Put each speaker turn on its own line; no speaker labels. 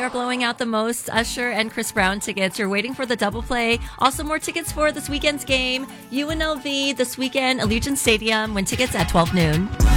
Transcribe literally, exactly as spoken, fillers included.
are blowing out the most Usher and Chris Brown tickets. You're waiting for the double play. Also, more tickets for this weekend's game. U N L V this weekend, Allegiant Stadium. Win tickets at twelve noon.